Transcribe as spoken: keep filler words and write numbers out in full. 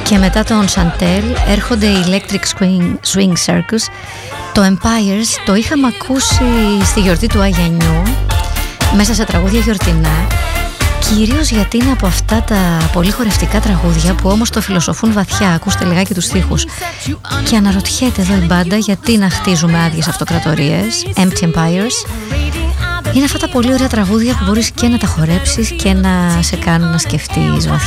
Και μετά τον Σαντέλ έρχονται οι Electric Swing, Swing Circus. Το Empires το είχαμε ακούσει στη γιορτή του Αγιανιού, μέσα σε τραγούδια γιορτινά, κυρίως γιατί είναι από αυτά τα πολύ χορευτικά τραγούδια που όμως το φιλοσοφούν βαθιά. Ακούστε λιγάκι τους στίχους και αναρωτιέται εδώ η μπάντα γιατί να χτίζουμε άδειες αυτοκρατορίες, Empty Empires. Είναι αυτά τα πολύ ωραία τραγούδια που μπορείς και να τα χορέψεις και να σε κάνουν να σκεφτείς βαθιά.